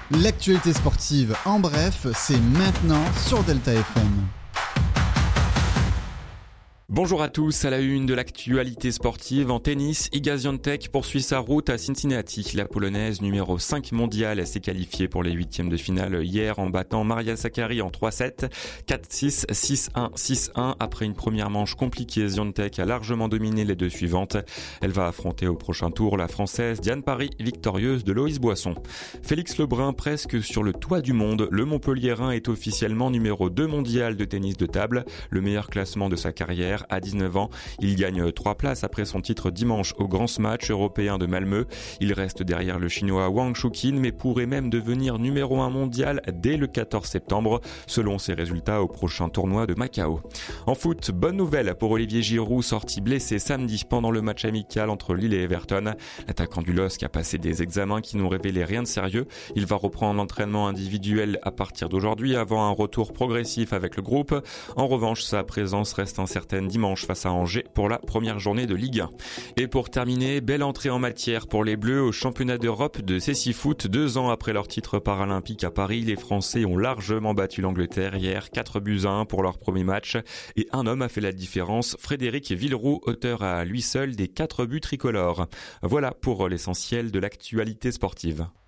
L'actualité sportive en bref, c'est maintenant sur Delta FM. Bonjour à tous, à la une de l'actualité sportive en tennis, Iga Świątek poursuit sa route à Cincinnati. La Polonaise numéro 5 mondiale s'est qualifiée pour les huitièmes de finale hier en battant Maria Sakkari en 3-7, 4-6, 6-1, 6-1. Après une première manche compliquée, Świątek a largement dominé les deux suivantes. Elle va affronter au prochain tour la Française Diane Parry, victorieuse de Loïs Boisson. Félix Lebrun presque sur le toit du monde. Le Montpelliérain est officiellement numéro 2 mondial de tennis de table, le meilleur classement de sa carrière. À 19 ans, il gagne 3 places après son titre dimanche au Grand Smash européen de Malmö. Il reste derrière le chinois Wang Shuqin, mais pourrait même devenir numéro 1 mondial dès le 14 septembre, selon ses résultats au prochain tournoi de Macao. En foot, bonne nouvelle pour Olivier Giroud, sorti blessé samedi pendant le match amical entre Lille et Everton. L'attaquant du LOSC a passé des examens qui n'ont révélé rien de sérieux. Il va reprendre l'entraînement individuel à partir d'aujourd'hui avant un retour progressif avec le groupe. En revanche, sa présence reste incertaine dimanche face à Angers pour la première journée de Ligue 1. Et pour terminer, belle entrée en matière pour les Bleus au championnat d'Europe de cécifoot. 2 ans après leur titre paralympique à Paris, les Français ont largement battu l'Angleterre hier, 4-1 pour leur premier match. Et un homme a fait la différence, Frédéric Villeroux, auteur à lui seul des 4 buts tricolores. Voilà pour l'essentiel de l'actualité sportive.